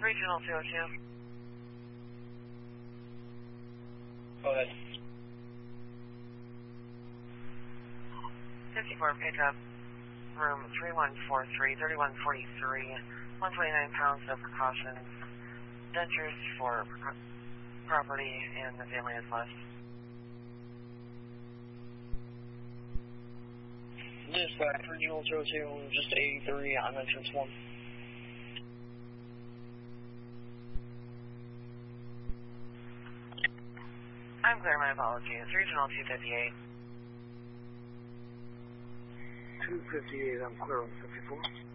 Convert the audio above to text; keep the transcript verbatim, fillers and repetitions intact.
Regional two oh two. Go ahead. fifty-four pickup, room three one four three, thirty-one forty-three, one hundred twenty-nine pounds of precautions, dentures for property, and the family is left. Dispatch, Regional two oh two, just eighty-three on entrance one. I'm clear, my apologies. Regional two fifty-eight. two fifty-eight, I'm clear on fifty-four.